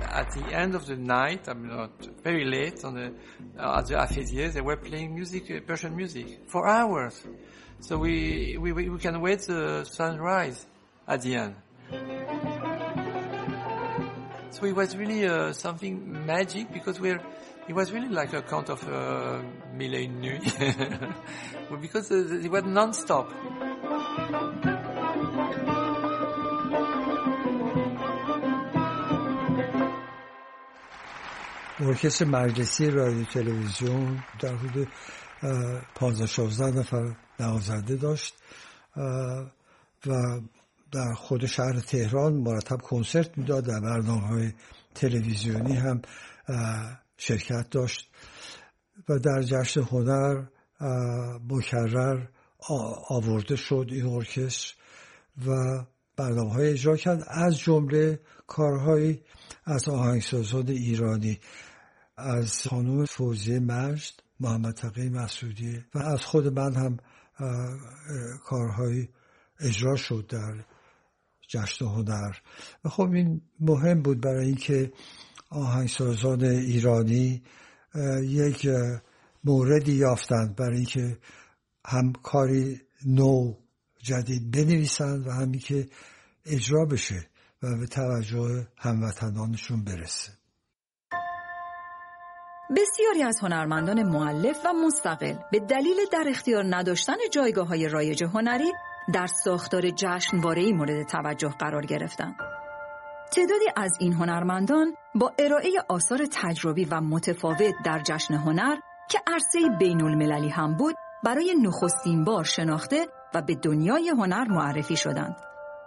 at the end of the night, I mean, very late at the Afezieh, they were playing music, Persian music, for hours. So we can wait the sunrise at the end. So it was really something magic because it was really like a kind of Mille et une nuits because it was non-stop. ارکستر مجلسی رادیو تلویزیون در حدود 15-16 نفر نوازنده داشت و در خود شهر تهران مرتب کنسرت میداد، در برنامه‌های تلویزیونی هم شرکت داشت و در جشن هنر مکرر آورده شد این ارکستر و برنامه‌های اجرا کرد، از جمله کارهایی از آهنگسازان ایرانی، از خانم فوزیه مجد، محمد تقی مسعودی و از خود من هم کارهایی اجرا شد در جشن هنر. و خب این مهم بود برای اینکه آهنگسازان ایرانی یک موردی یافتند برای اینکه هم کاری نو جدید بنویسند و همین که اجرا بشه و به توجه هموطنانشون برسه. بسیاری از هنرمندان مؤلف و مستقل به دلیل در اختیار نداشتن جایگاه‌های رایج هنری در ساختار جشنواره‌ای مورد توجه قرار گرفتند. تعدادی از این هنرمندان با ارائه آثار تجربی و متفاوت در جشن هنر که عرصه بین‌المللی هم بود، برای نخستین بار شناخته و به دنیای هنر معرفی شدند.